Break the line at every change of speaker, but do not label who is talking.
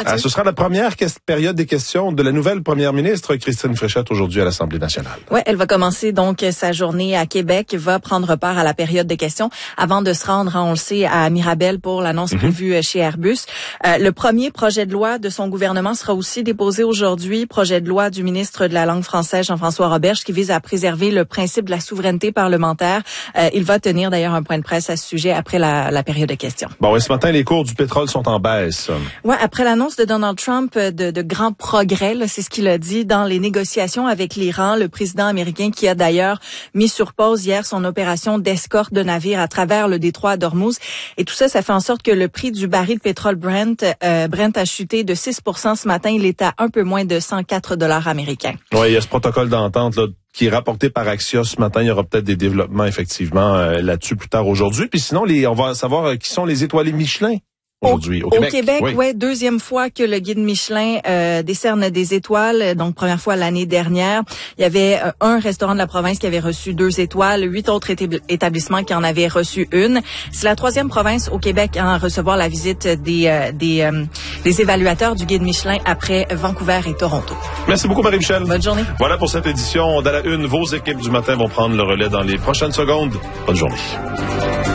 Ce sera la première période des questions de la nouvelle première ministre, Christine Fréchette, aujourd'hui à l'Assemblée nationale.
Oui, elle va commencer donc sa journée à Québec, va prendre part à la période des questions avant de se rendre, on le sait, à Mirabel pour l'annonce prévue chez Airbus. Le premier projet de loi de son gouvernement sera aussi déposé aujourd'hui, projet de loi du ministre de la langue française, Jean-François Roberge, qui vise à préserver le principe de la souveraineté parlementaire. Il va tenir d'ailleurs un point de presse à ce sujet après la période de questions.
Bon, et ce matin, les cours du pétrole sont en baisse.
Ouais, après l'annonce de Donald Trump de grands progrès, là, c'est ce qu'il a dit dans les négociations avec l'Iran, le président américain qui a d'ailleurs mis sur pause hier son opération d'escorte de navires à travers le détroit d'Ormuz. Et tout ça, ça fait en sorte que le prix du baril de pétrole Brent a chuté de 6% ce matin. Il est à un peu moins de 104 $ américains.
Oui, il y a ce protocole d'entente là qui est rapporté par Axios ce matin. Il y aura peut-être des développements effectivement là-dessus plus tard aujourd'hui. Puis sinon, on va savoir qui sont les étoilés Michelin. Aujourd'hui, au
Québec, oui. Deuxième fois que le guide Michelin décerne des étoiles. Donc, première fois l'année dernière. Il y avait un restaurant de la province qui avait reçu 2 étoiles, 8 autres établissements qui en avaient reçu 1. C'est la 3e province au Québec à recevoir la visite des évaluateurs du guide Michelin après Vancouver et Toronto.
Merci beaucoup, Marie-Michel.
Bonne journée.
Voilà pour cette édition. Dans la une, vos équipes du matin vont prendre le relais dans les prochaines secondes. Bonne journée.